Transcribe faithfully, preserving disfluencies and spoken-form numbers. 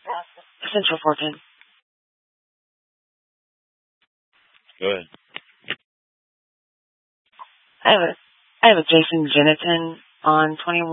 Central fourteen. Go ahead. I have a, I have a Jason Jennison on twenty-one.